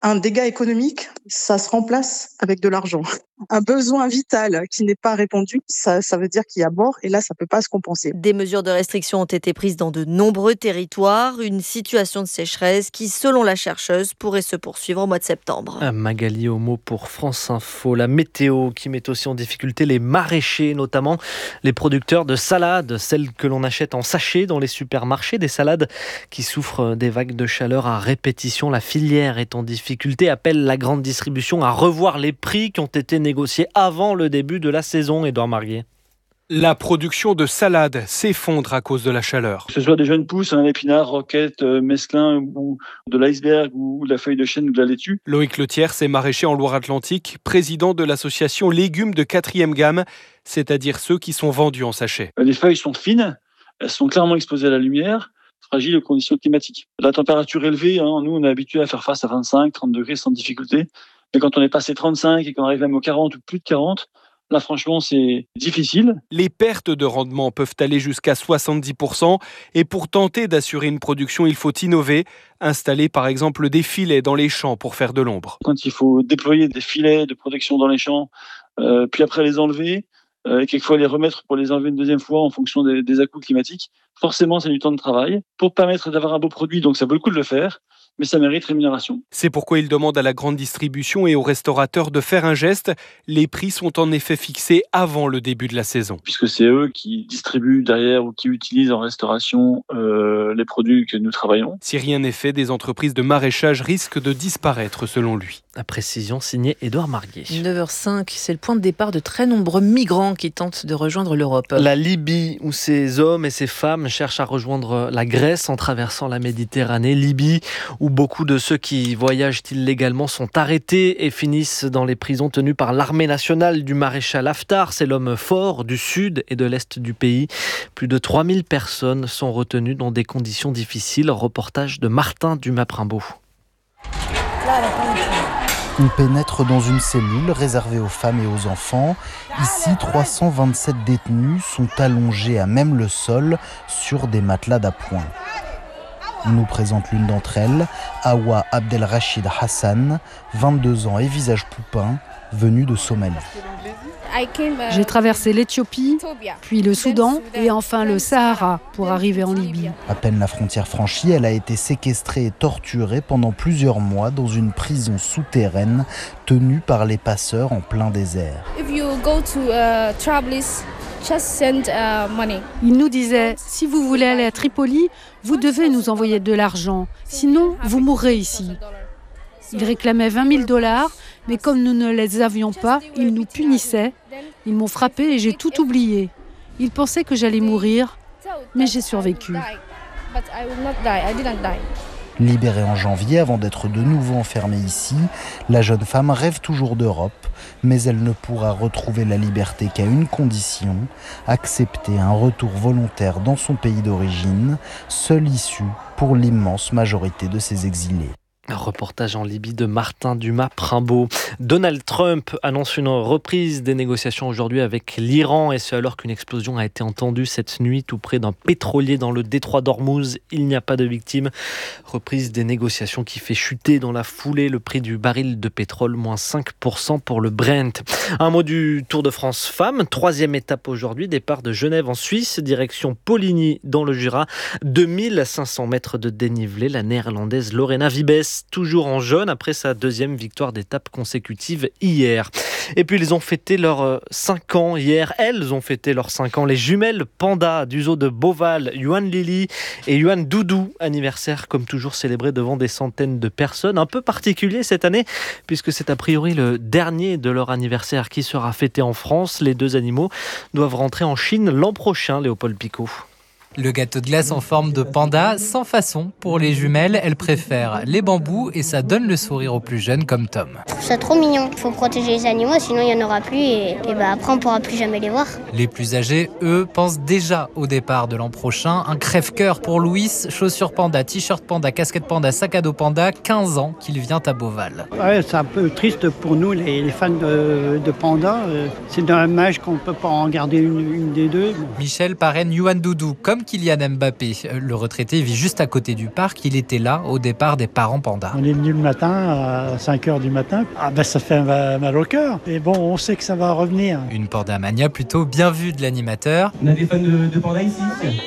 Un dégât économique, ça se remplace avec de l'argent. Un besoin vital qui n'est pas répondu, ça veut dire qu'il y a mort et là, ça peut pas se compenser. Des mesures de restriction ont été prises dans de nombreux territoires. Une situation de sécheresse qui, selon la chercheuse, pourrait se poursuivre au mois de septembre. Magali Homo pour France Info. La météo qui met aussi en difficulté les maraîchers, notamment les producteurs de salades, celles que l'on achète en sachet dans les supermarchés, des salades qui souffrent des vagues de chaleur à répétition. La filière est en difficulté, appelle la grande distribution à revoir les prix qui ont été négociés avant le début de la saison. Édouard Marguier. La production de salades s'effondre à cause de la chaleur. Que ce soit des jeunes pousses, un épinard, roquette, mesclin ou de l'iceberg ou de la feuille de chêne ou de la laitue. Loïc Letiers est maraîcher en Loire-Atlantique, président de l'association Légumes de 4e gamme, c'est-à-dire ceux qui sont vendus en sachet. Les feuilles sont fines, elles sont clairement exposées à la lumière, fragiles aux conditions climatiques. La température élevée, nous on est habitué à faire face à 25, 30 degrés sans difficulté. Mais quand on est passé 35 et qu'on arrive même aux 40 ou plus de 40, là, franchement, c'est difficile. Les pertes de rendement peuvent aller jusqu'à 70%. Et pour tenter d'assurer une production, il faut innover. Installer, par exemple, des filets dans les champs pour faire de l'ombre. Quand il faut déployer des filets de protection dans les champs, puis après les enlever, et quelquefois les remettre pour les enlever une deuxième fois en fonction des à-coups climatiques, forcément, c'est du temps de travail. Pour permettre d'avoir un beau produit, donc ça vaut le coup de le faire. Mais ça mérite rémunération. C'est pourquoi il demande à la grande distribution et aux restaurateurs de faire un geste. Les prix sont en effet fixés avant le début de la saison. Puisque c'est eux qui distribuent derrière ou qui utilisent en restauration les produits que nous travaillons. Si rien n'est fait, des entreprises de maraîchage risquent de disparaître selon lui. La précision signée Édouard Marguier. 9h05, c'est le point de départ de très nombreux migrants qui tentent de rejoindre l'Europe. La Libye, où ces hommes et ces femmes cherchent à rejoindre la Grèce en traversant la Méditerranée. Libye, où beaucoup de ceux qui voyagent illégalement sont arrêtés et finissent dans les prisons tenues par l'armée nationale du maréchal Haftar. C'est l'homme fort du sud et de l'est du pays. Plus de 3000 personnes sont retenues dans des conditions difficiles. Reportage de Martin Dumas-Primbaud. On pénètre dans une cellule réservée aux femmes et aux enfants. Ici, 327 détenus sont allongés à même le sol sur des matelas d'appoint. On nous présente l'une d'entre elles, Awa Abdelrachid Hassan, 22 ans et visage poupin, venue de Somalie. J'ai traversé l'Éthiopie, puis le Soudan et enfin le Sahara pour arriver en Libye. À peine la frontière franchie, elle a été séquestrée et torturée pendant plusieurs mois dans une prison souterraine tenue par les passeurs en plein désert. Il nous disait, si vous voulez aller à Tripoli, vous devez nous envoyer de l'argent, sinon vous mourrez ici. Ils réclamaient $20 000, mais comme nous ne les avions pas, ils nous punissaient. Ils m'ont frappé et j'ai tout oublié. Ils pensaient que j'allais mourir, mais j'ai survécu. Libérée en janvier avant d'être de nouveau enfermée ici, la jeune femme rêve toujours d'Europe, mais elle ne pourra retrouver la liberté qu'à une condition, accepter un retour volontaire dans son pays d'origine, seule issue pour l'immense majorité de ces exilés. Un reportage en Libye de Martin Dumas-Primbaud. Donald Trump annonce une reprise des négociations aujourd'hui avec l'Iran, et ce alors qu'une explosion a été entendue cette nuit tout près d'un pétrolier dans le détroit d'Ormuz. Il n'y a pas de victimes. Reprise des négociations qui fait chuter dans la foulée le prix du baril de pétrole, moins 5% pour le Brent. Un mot du Tour de France Femmes. 3e étape aujourd'hui, départ de Genève en Suisse, direction Poligny dans le Jura. 2500 mètres de dénivelé. La néerlandaise Lorena Wiebes, toujours en jaune après sa 2e victoire d'étape consécutive hier. Et puis ils ont fêté leurs 5 ans hier. Elles ont fêté leurs 5 ans. Les jumelles Panda du zoo de Beauval, Yuan Lily et Yuan Doudou. Anniversaire comme toujours célébré devant des centaines de personnes. Un peu particulier cette année puisque c'est a priori le dernier de leur anniversaire qui sera fêté en France. Les 2 animaux doivent rentrer en Chine l'an prochain, Léopold Picot. Le gâteau de glace en forme de panda, sans façon. Pour les jumelles, elles préfèrent les bambous et ça donne le sourire aux plus jeunes comme Tom. Je trouve ça trop mignon. Il faut protéger les animaux, sinon il n'y en aura plus et après on ne pourra plus jamais les voir. Les plus âgés, eux, pensent déjà au départ de l'an prochain. Un crève-cœur pour Louis, chaussures panda, t-shirt panda, casquette panda, sac à dos panda, 15 ans qu'il vient à Beauval. Ouais, c'est un peu triste pour nous, les fans de panda. C'est dommage qu'on ne peut pas en garder une des deux. Michel parraine Yuan Doudou, comme comme Kylian Mbappé. Le retraité vit juste à côté du parc. Il était là au départ des parents pandas. On est venu le matin à 5h du matin. Ça fait mal au cœur. Et bon, on sait que ça va revenir. Une pandamania plutôt bien vue de l'animateur. On a des fans de pandas ici ?